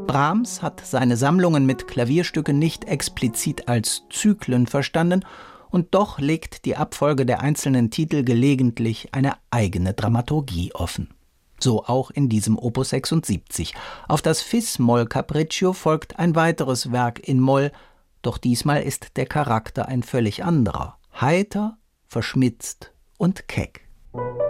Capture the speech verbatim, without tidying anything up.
Brahms hat seine Sammlungen mit Klavierstücken nicht explizit als Zyklen verstanden, und doch legt die Abfolge der einzelnen Titel gelegentlich eine eigene Dramaturgie offen. So auch in diesem Opus sechsundsiebzig. Auf das Fis-Moll-Capriccio folgt ein weiteres Werk in Moll, doch diesmal ist der Charakter ein völlig anderer. Heiter, verschmitzt und keck.